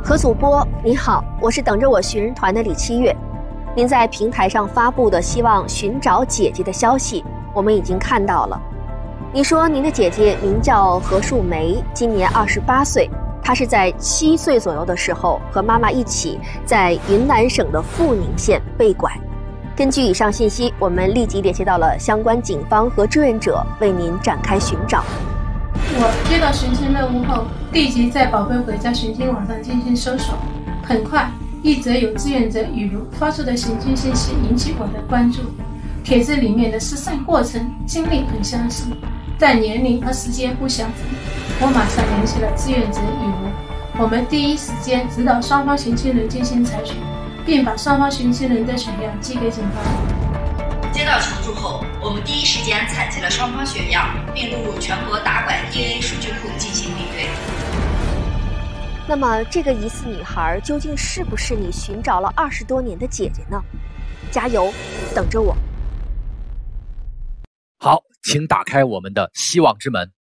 何主播你好，我是等着我寻人团的李七月。您在平台上发布的希望寻找姐姐的消息，我们已经看到了。你说您的姐姐名叫何树梅，今年28岁，她是在7岁左右的时候和妈妈一起在云南省的富宁县被拐。根据以上信息，我们立即联系到了相关警方和志愿者，为您展开寻找。 我接到寻亲任务后，立即在宝贝回家寻亲网上进行搜索。很快，一则有志愿者雨茹发出的寻亲信息引起我的关注。帖子里面的失散过程经历很相似，但年龄和时间不相符。我马上联系了志愿者雨茹，我们第一时间指导双方寻亲人进行采血，并把双方寻亲人的血样寄给警方。 接到求助后，我们第一时间采集了双方血样，并录入全国打拐 DNA 数据库进行比对。 那么，这个疑似女孩究竟是不是你寻找了20多年的姐姐呢？加油，等着我。 好，请打开我们的希望之门。